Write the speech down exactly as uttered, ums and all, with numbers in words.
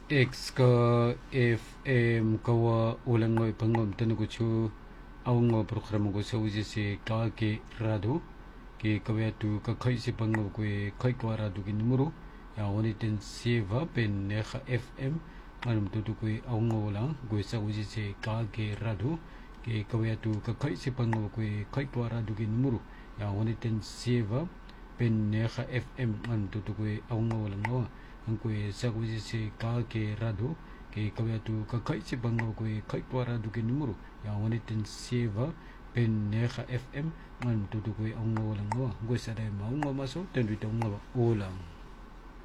X ka F M kawa ulang ngoy pangom tanu ko chu awang ngo program ko sa uji se ka ke rado ke kawya tu ka khai se pangom ko khai ko rado ki numero ya woni ten seva pen ne kha F M manum tu tu ko awang ngo lang ko sa uji se ka ke rado ke kawya tu ka khai se pangom ko khai ko rado ki numero ya woni ten seva pen ne kha F M manum tu tu ko awang ngo lang ngo ang kuy sa kuy si ka ke rado ke kawya tu ka kai si bangaw kuy kai kwa rado ke numero ya wani ten seva pen neha F M man tu tu kuy ang ngo lang ngo kuy sa day maungo maso ten rito nga ulang